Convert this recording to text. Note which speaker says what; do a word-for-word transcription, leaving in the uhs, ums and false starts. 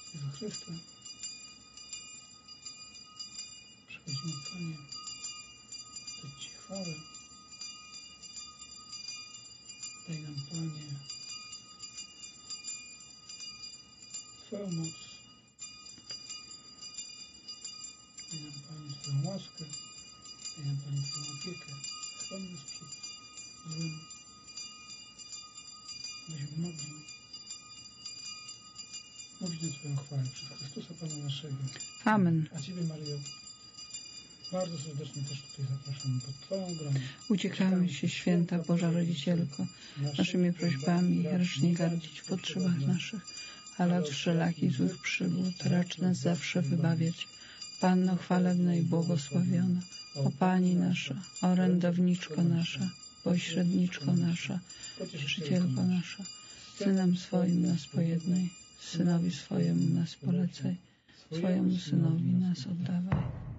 Speaker 1: Jezu Chryste, przychodzimy, Panie, dać Ci chwałę. Daj nam, Panie, Twoją moc. Daj nam, Panie, Twoją łaskę. Daj nam, Panie, Twoją opiekę. Chroń nas przed złym. Byśmy mogli mówić na Twoją chwałę przez Chrystusa Pana naszego.
Speaker 2: Amen.
Speaker 1: A Ciebie, Maryjo, bardzo serdecznie też tutaj zapraszam pod Twoją bramę.
Speaker 2: Uciekamy się, święta Boża Rodzicielko, naszymi prośbami racz nie gardzić w potrzebach naszych, ale od wszelakich złych przygód racz nas zawsze wybawiać. Panno chwalebna i błogosławiona, o Pani nasza, orędowniczko nasza, pośredniczko nasza, pocieszycielko nasza, Synem swoim nas pojednaj, Synowi swojemu nas polecaj, swojemu Synowi nas oddawaj.